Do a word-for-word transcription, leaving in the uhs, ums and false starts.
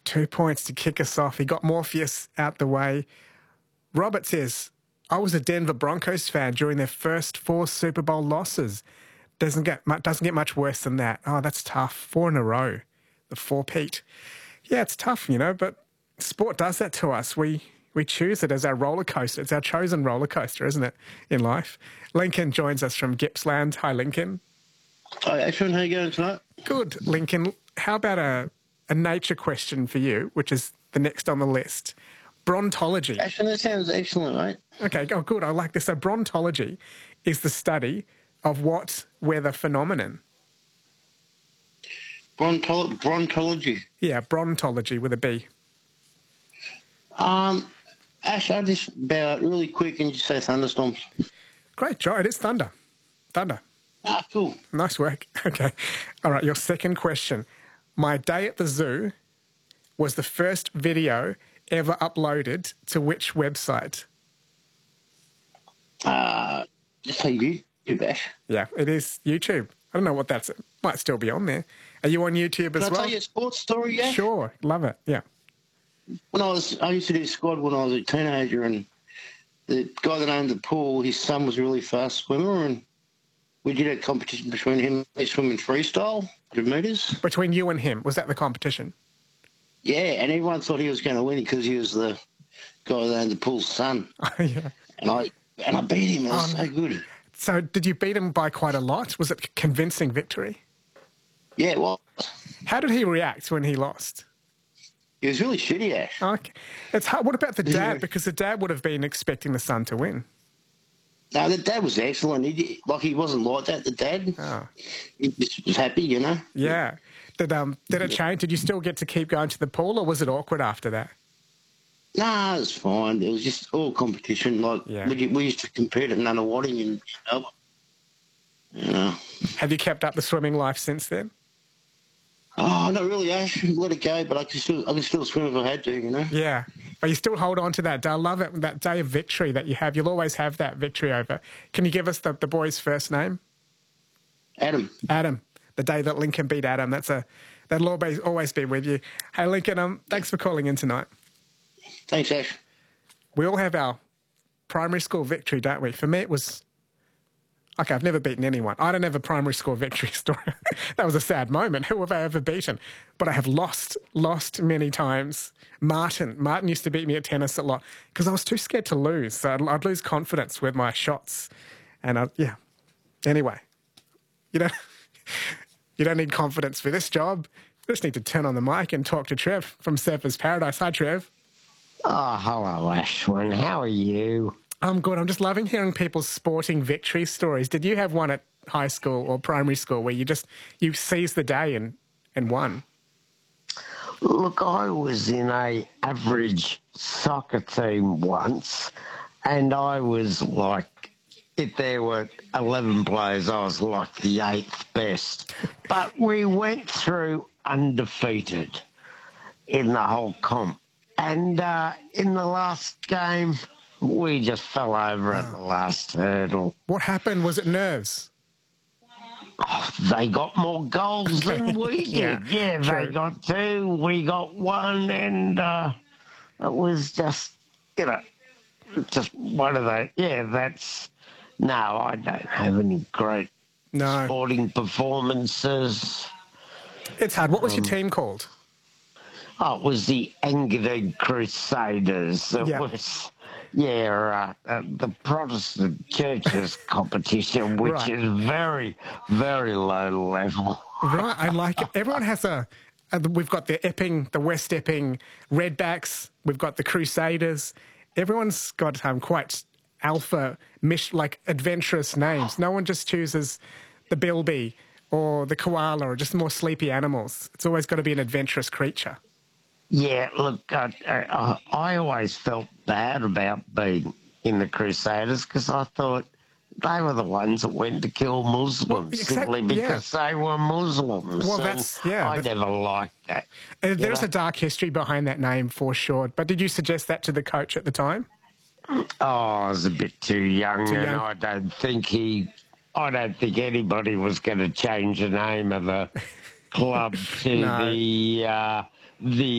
Two points to kick us off. He got Morpheus out the way. Robert says, I was a Denver Broncos fan during their first four Super Bowl losses. Doesn't get much, doesn't get much worse than that. Oh, that's tough. Four in a row. The four-peat. Yeah, it's tough, you know, but sport does that to us. We we choose it as our roller coaster. It's our chosen roller coaster, isn't it, in life? Lincoln joins us from Gippsland. Hi, Lincoln. Hi, Ashwin. How you going tonight? Good, Lincoln. How about a, a nature question for you, which is the next on the list? Brontology. Ashwin, that sounds excellent, mate. Okay, oh, good. I like this. So brontology is the study of what weather phenomenon? Brontolo- brontology. Yeah, brontology with a B. Um, Ash, I just about really quick and just say thunderstorms. Great job. It is thunder. Thunder. Ah, cool. Nice work. Okay. All right, your second question. My day at the zoo was the first video ever uploaded to which website? Uh, just say YouTube, Ash. Yeah, it is YouTube. I don't know what that's. It might still be on there. Are you on YouTube Can as I well? tell you a sports story, Ash? Sure. Love it. Yeah. When I was, I used to do squad when I was a teenager, and the guy that owned the pool, his son was a really fast swimmer, and we did a competition between him. They swim in freestyle, one hundred metres. Between you and him, was that the competition? Yeah, and everyone thought he was going to win because he was the guy that owned the pool's son. Oh, yeah. And I and I beat him. It was Oh, so no. good. So did you beat him by quite a lot? Was it a convincing victory? Yeah, it was. How did he react when he lost? He was really shitty, Ash. Okay. It's hard. What about the Yeah. dad? Because the dad would have been expecting the son to win. No, the dad was excellent. He did, like he wasn't like that. The dad, Oh. he just was happy, you know. Yeah. Did um did it change? Did you still get to keep going to the pool, or was it awkward after that? Nah, it was fine. It was just all competition. Like Yeah. we, we used to compete at Nunawading, and you know, you know. Have you kept up the swimming life since then? Oh, not really, Ash. Let it go, but I can still, I can still swim if I had to, you know. Yeah. But you still hold on to that day. I love it, that day of victory that you have. You'll always have that victory over. Can you give us the, the boy's first name? Adam. Adam. The day that Lincoln beat Adam. That's a that'll always always be with you. Hey, Lincoln, um, thanks for calling in tonight. Thanks, Ash. We all have our primary school victory, don't we? For me, it was... Okay, I've never beaten anyone. I don't have a primary school victory story. That was a sad moment. Who have I ever beaten? But I have lost, lost many times. Martin. Martin used to beat me at tennis a lot because I was too scared to lose. So I'd, I'd lose confidence with my shots. And, I, yeah. Anyway, you don't, you don't need confidence for this job. You just need to turn on the mic and talk to Trev from Surfers Paradise. Hi, Trev. Oh, hello, Ashwin. How are you? I'm good. I'm just loving hearing people's sporting victory stories. Did you have one at high school or primary school where you just, you seized the day and, and won? Look, I was in a average soccer team once, and I was like, if there were eleven players, I was like the eighth best. But we went through undefeated in the whole comp. And uh, in the last game, we just fell over at the last hurdle. What happened? Was it nerves? Oh, they got more goals than we did. Yeah, Yeah, true. they got two, we got one, and uh, it was just, you know, just one of those. Yeah, that's... No, I don't have any great No. sporting performances. It's hard. What was Um, your team called? Oh, it was the Engadine Crusaders. It Yeah. was, yeah, uh, uh, the Protestant churches competition, which Right. is very, very low level. Right. I like it. Everyone has a, a... We've got the Epping, the West Epping Redbacks. We've got the Crusaders. Everyone's got um, quite alpha, mish, like adventurous names. No one just chooses the bilby or the koala or just more sleepy animals. It's always got to be an adventurous creature. Yeah, look, uh, uh, I always felt bad about being in the Crusaders because I thought they were the ones that went to kill Muslims Well, exact- simply because they were Muslims. Well, and that's- yeah, I that's- never liked that. Uh, There's know? a dark history behind that name for sure. But did you suggest that to the coach at the time? Oh, I was a bit too young, Too and young. I don't think he... I don't think anybody was going to change the name of the club to No. the uh, the